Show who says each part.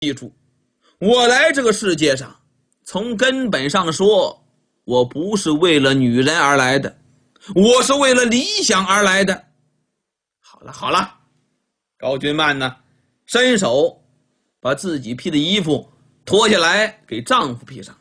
Speaker 1: 记住，我来这个世界上，从根本上说，我不是为了女人而来的，我是为了理想而来的。好了，高君曼呢，伸手把自己披的衣服脱下来给丈夫披上。